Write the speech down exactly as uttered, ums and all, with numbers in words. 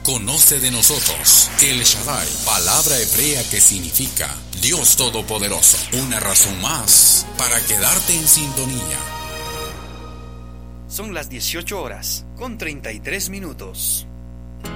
Conoce de nosotros El Shaddai, palabra hebrea que significa Dios Todopoderoso. Una razón más para quedarte en sintonía. Son las dieciocho horas con treinta y tres minutos.